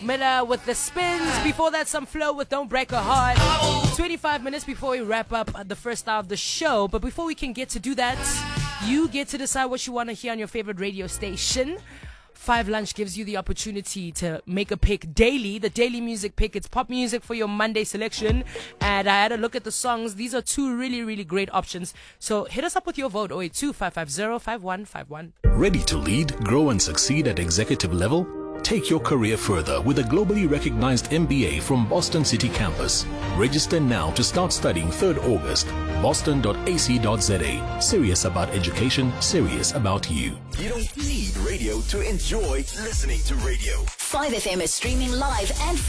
Miller with The Spins. Before that, some Flow with Don't Break a Heart. 25 minutes before we wrap up the first hour of the show. But before we can get to do that, you get to decide what you want to hear on your favorite radio station. 5 Lunch gives you the opportunity to make a pick daily, the daily music pick. It's pop music for your Monday selection. And I had a look at the songs. These are 2 really, really great options. So hit us up with your vote, 082-550-5151. Ready to lead, grow and succeed at executive level? Take your career further with a globally recognized MBA from Boston City Campus. Register now to start studying 3rd August. boston.ac.za. Serious about education, serious about you. You don't need radio to enjoy listening to radio. 5FM is streaming live and